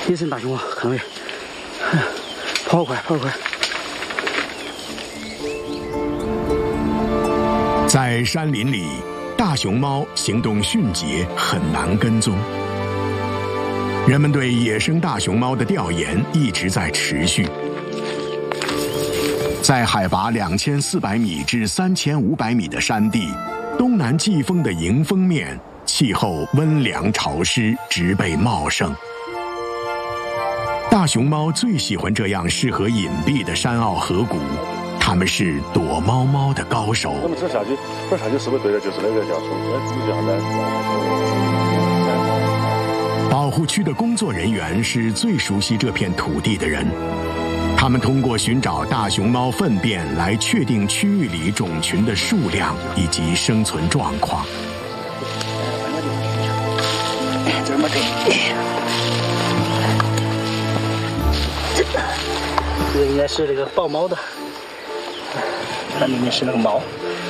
野生大熊猫，看到没？跑快，跑快！ 在山林里，大熊猫行动迅捷，很难跟踪。人们对野生大熊猫的调研一直在持续。在海拔2400米至3500米的山地，东南季风的迎风面，气候温凉潮湿，植被茂盛。大熊猫最喜欢这样适合隐蔽的山坳河谷，它们是躲猫猫的高手。 我们走下去是不是对的？就是那个叫保护区的工作人员是最熟悉这片土地的人，他们通过寻找大熊猫粪便来确定区域里种群的数量以及生存状况。 这么对。这个应该是那个抱猫的，它里面是那个猫。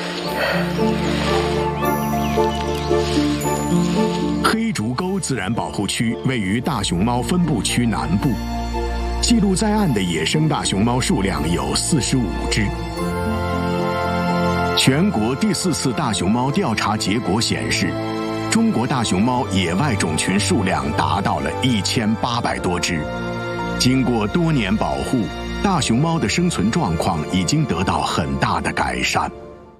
黑竹沟自然保护区位于大熊猫分布区南部，记录在案的野生大熊猫数量有45只。全国第4次大熊猫调查结果显示，中国大熊猫野外种群数量达到了1800多只。经过多年保护，大熊猫的生存状况已经得到很大的改善。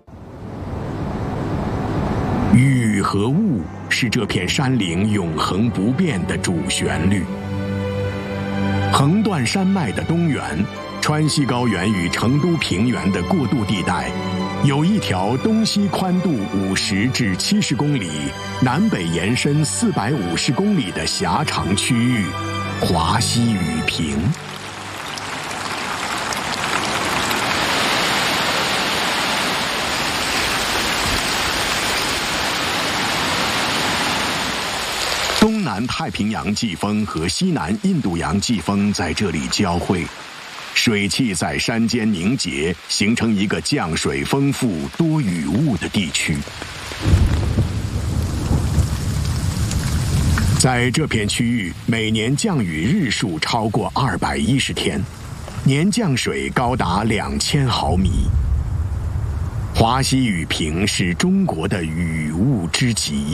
雨和雾是这片山岭永恒不变的主旋律。横断山脉的东缘，川西高原与成都平原的过渡地带，有一条东西宽度50至70公里、南北延伸450公里的狭长区域——华西雨坪。东南太平洋季风和西南印度洋季风在这里交汇，水汽在山间凝结，形成一个降水丰富、多雨雾的地区。在这片区域，每年降雨日数超过210天，年降水高达2000毫米。华西雨坪是中国的雨雾之极。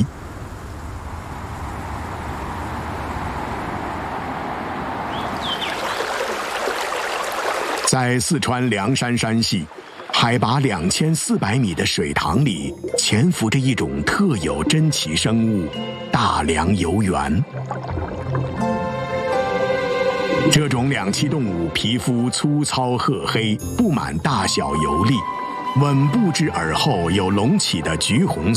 在四川凉山山系，海拔2400米的水塘里，潜伏着一种特有珍奇生物——大梁游猿。这种两栖动物皮肤粗糙褐黑，布满大小游粒，吻部至耳后有隆起的橘红